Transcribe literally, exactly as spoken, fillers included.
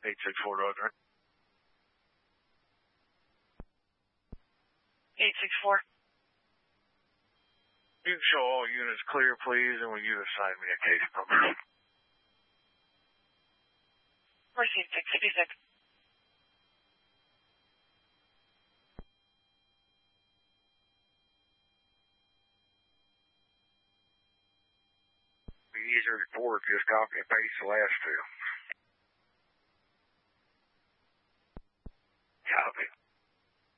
eight six four, Roger. eight six four. You can show all units clear, please, and will you assign me a case number? Received six fifty-six. Be easier to report, just copy and paste the last two.